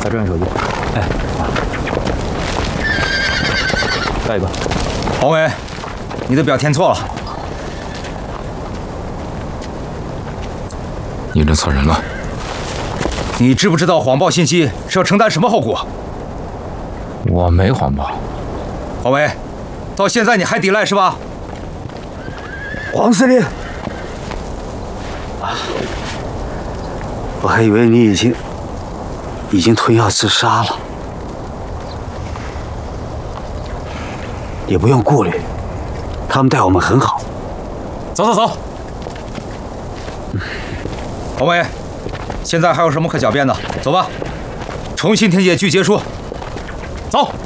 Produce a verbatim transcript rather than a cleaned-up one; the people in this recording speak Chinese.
把这手机。哎，下一个。 黄伟，你的表填错了。 你认错人了。 你知不知道谎报信息是要承担什么后果？ 我没谎报。 黄伟，到现在你还抵赖是吧？ 黄司令，啊，我还以为你已经已经吞药自杀了。也不用顾虑，他们待我们很好。 走走走。黄伟，现在还有什么可狡辩的？走吧，重新填写具结书。走。